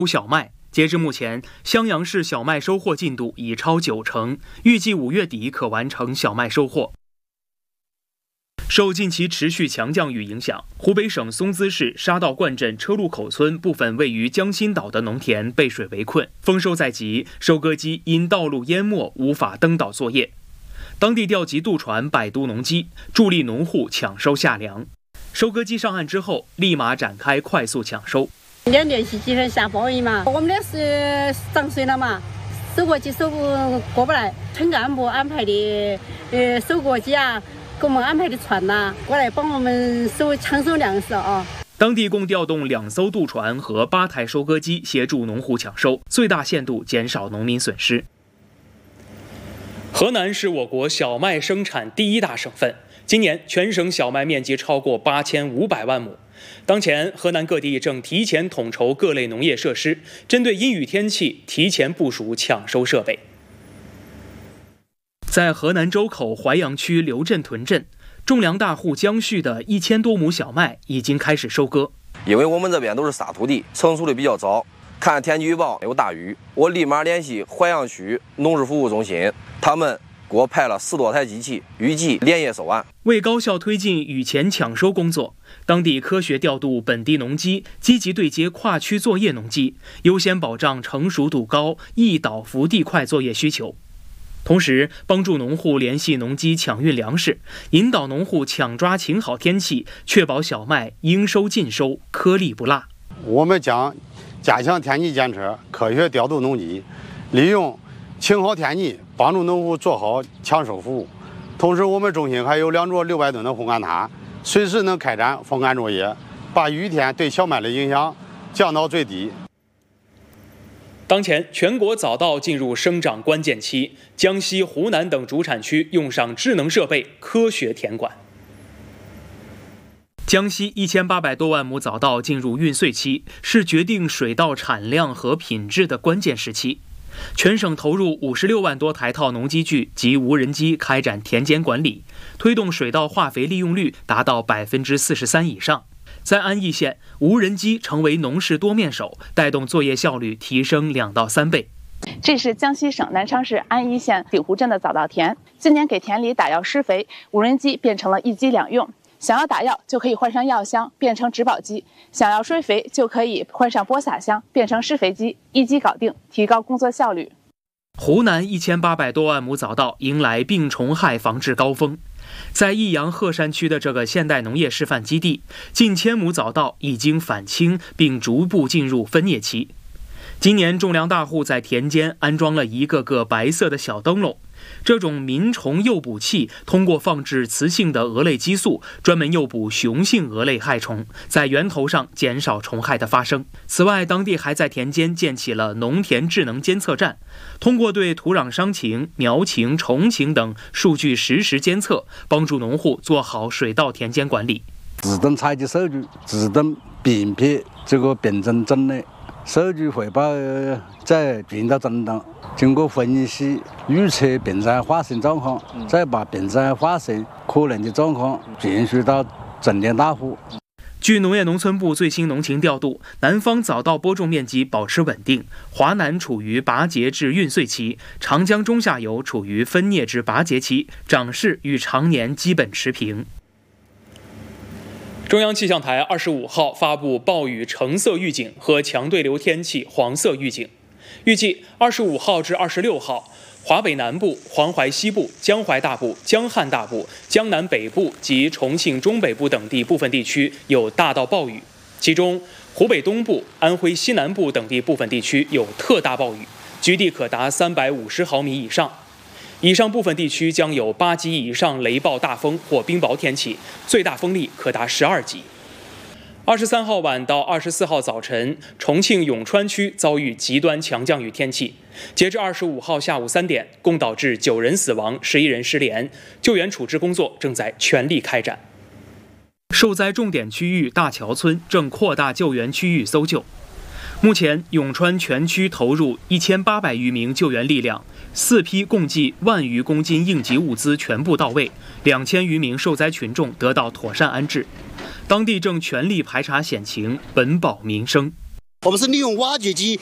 小麦。截至目前，襄阳市小麦收获进度已超90%，预计5月底可完成小麦收获。受近期持续强降雨影响，湖北省松滋市沙道灌镇车路口村部分位于江心岛的农田被水围困，丰收在即，收割机因道路淹没无法登岛作业。当地调集渡船摆渡农机，助力农户抢收夏粮。收割机上岸之后，立马展开快速抢收。 连续几天下暴雨嘛，我们的是涨水了嘛，收割机过不来，村干部安排的收割机啊，给我们安排的船呐，过来帮我们抢收粮食啊。 当地共调动2艘渡船和8台收割机协助农户抢收，最大限度减少农民损失。河南是我国小麦生产第1大省份，今年全省小麦面积超过8500万亩。当前，河南各地正提前统筹各类农业设施，针对阴雨天气提前部署抢收设备。在河南周口淮阳区刘镇屯镇，种粮大户江旭的1000多亩小麦已经开始收割。 因为我们这边都是沙土地，成熟的比较早，看天气预报有大雨，我立马联系淮阳区农事服务中心，他们给我派了10多台机器，预计连夜收完。 为高效推进雨前抢收工作，当地科学调度本地农机，积极对接跨区作业农机，优先保障成熟度高、易倒伏地快作业需求。同时，帮助农户联系农机抢运粮食，引导农户抢抓晴好天气，确保小麦应收尽收，颗粒不落。 我们将加强天气监测，科学调度农机，利用晴好天气帮助农户做好抢收服务。同时，我们中心还有2座600吨的烘干塔，随时能开展风干作业，把雨天对小麦的影响降到最低。 当前，全国早稻进入生长关键期，江西、湖南等主产区用上智能设备，科学田管。江西1800多万亩早稻进入孕穗期，是决定水稻产量和品质的关键时期。全省投入56万多台套农机具及无人机开展田间管理，推动水稻化肥利用率达到43%以上。在安邑县，无人机成为农事多面手，带动作业效率提升2到3倍。 这是江西省南昌市安邑县鼎湖镇的早稻田，今年给田里打药施肥，无人机变成了1机2用。想要打药就可以换上药箱，变成植保机；想要施肥就可以换上播撒箱，变成施肥机，1机搞定，提高工作效率。 湖南1800多万亩早稻迎来病虫害防治高峰，在益阳鹤山区的这个现代农业示范基地，近1000亩早稻已经返青，并逐步进入分蘖期。今年种粮大户在田间安装了一个个白色的小灯笼，这种民虫诱捕器通过放置雌性的蛾类激素，专门诱捕雄性蛾类害虫，在源头上减少虫害的发生。此外，当地还在田间建起了农田智能监测站，通过对土壤伤情、苗情、虫情等数据实时监测，帮助农户做好水稻田间管理。 自动采集数据，自动辨别这个病虫种类，数据汇报再进到诊断，经过分析预测病灾发生状况，再把病灾发生可能的状况传输到种田大户。 据农业农村部最新农情调度，南方早稻播种面积保持稳定，华南处于拔节至孕穗期，长江中下游处于分蘖至拔节期，长势与常年基本持平。中央气象台25号发布暴雨橙色预警和强对流天气黄色预警，预计25号至26号，华北南部、黄淮西部、江淮大部、江汉大部、江南北部及重庆中北部等地部分地区有大到暴雨，其中湖北东部、安徽西南部等地部分地区有特大暴雨，局地可达350毫米以上。以上部分地区将有8级以上雷暴大风或冰雹天气，最大风力可达12级。23号晚到24号早晨，重庆永川区遭遇极端强降雨天气。截至25号下午3点，共导致9人死亡，11人失联，救援处置工作正在全力开展。受灾重点区域大桥村正扩大救援区域搜救。目前，永川全区投入1800余名救援力量，4批共计1万余公斤应急物资全部到位，2000余名受灾群众得到妥善安置。当地正全力排查险情，稳保民生。 我们是利用挖掘机